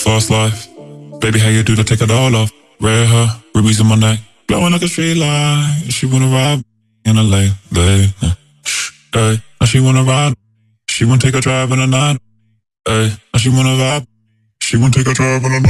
Fast life. Baby, how you do to take it all off? Red hair, rubies in my neck, blowing like a street light. She wanna ride in a late. Hey, now she wanna ride. She wanna take a drive in the night. Hey, now she wanna vibe. She wanna take a drive in the night.